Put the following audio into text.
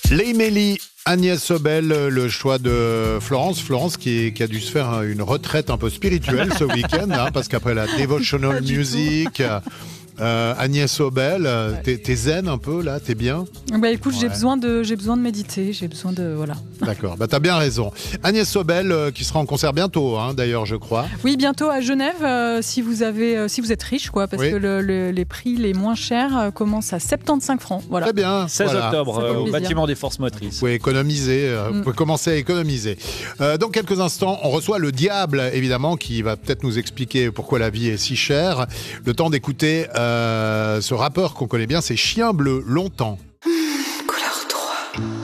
L'Emélie, Agnès Sobel, le choix de Florence. Florence qui a dû se faire une retraite un peu spirituelle ce week-end, parce qu'après la devotional music, Agnès Sobel, t'es zen un peu là, t'es bien? Bah écoute, Ouais. j'ai besoin de méditer, j'ai besoin de voilà. D'accord, t'as bien raison. Agnès Sobel qui sera en concert bientôt, d'ailleurs je crois. Oui, bientôt à Genève, si vous êtes riche, quoi, parce Oui. que les prix les moins chers commencent à 75 francs. Voilà. Très bien. 16 voilà. octobre, Ça fait au plaisir. bâtiment des forces motrices. Vous pouvez économiser, vous pouvez commencer à économiser. Dans quelques instants, on reçoit le diable, évidemment, qui va peut-être nous expliquer pourquoi la vie est si chère. Le temps d'écouter ce rappeur qu'on connaît bien, c'est Chien Bleu, longtemps.